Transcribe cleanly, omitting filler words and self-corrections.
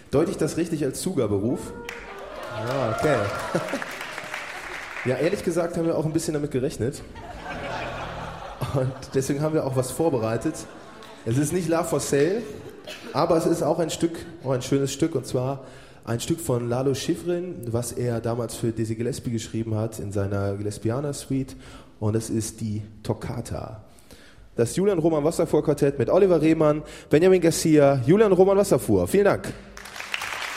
Deute ich das richtig als Zugaberuf? Ja, okay. Ja, ehrlich gesagt haben wir auch ein bisschen damit gerechnet. Und deswegen haben wir auch was vorbereitet. Es ist nicht Love for Sale, aber es ist auch ein Stück, auch ein schönes Stück, und zwar ein Stück von Lalo Schifrin, was er damals für Dizzy Gillespie geschrieben hat in seiner Gillespianer Suite, und es ist die Toccata. Das Julian Roman Wasserfuhr Quartett mit Oliver Rehmann, Benjamin Garcia, Julian Roman Wasserfuhr. Vielen Dank.